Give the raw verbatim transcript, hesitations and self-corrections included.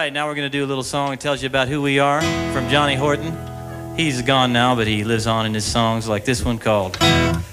right, now we're going to do a little song that tells you about who we are from Johnny Horton. He's gone now, but he lives on in his songs like this one called